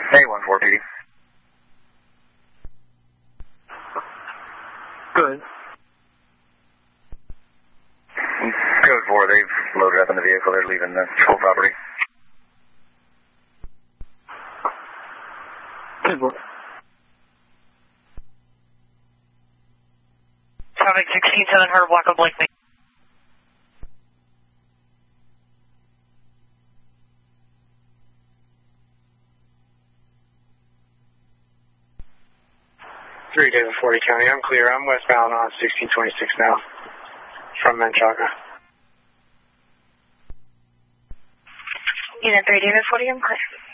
Hey, 1-4 PD. Good. Code 4, they've loaded up in the vehicle. They're leaving the full property. Good work. Traffic 16-700 block of Blake. 3 David 40 County, I'm clear. I'm westbound on 1626 now from Menchaca. Unit 3 David 40, I'm clear.